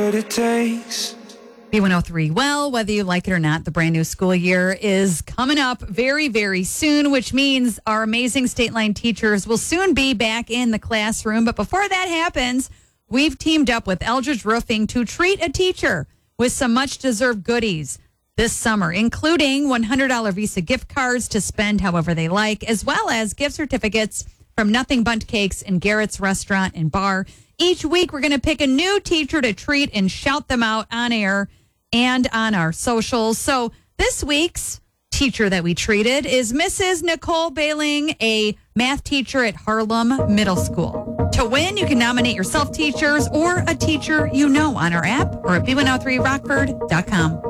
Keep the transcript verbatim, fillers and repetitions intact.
what it takes. B one oh three. Well, whether you like it or not, the brand new school year is coming up very, very soon, which means our amazing State Line teachers will soon be back in the classroom. But before that happens, we've teamed up with Eldridge Roofing to treat a teacher with some much-deserved goodies this summer, including one hundred dollars Visa gift cards to spend however they like, as well as gift certificates from Nothing Bundt Cakes and Garrett's Restaurant and Bar. Each week, we're going to pick a new teacher to treat and shout them out on air and on our socials. So this week's teacher that we treated is Missus Nicole Bailing, a math teacher at Harlem Middle School. To win, you can nominate yourself teachers or a teacher you know on our app or at B one oh three rockford dot com.